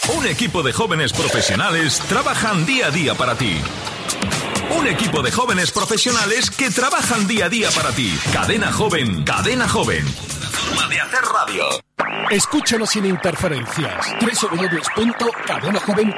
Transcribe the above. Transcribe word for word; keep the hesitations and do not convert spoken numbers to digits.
Un equipo de jóvenes profesionales trabajan día a día para ti. Un equipo de jóvenes profesionales que trabajan día a día para ti. Cadena Joven, Cadena Joven. Una forma de hacer radio. Escúchanos sin interferencias. doble u doble u doble u punto cadena joven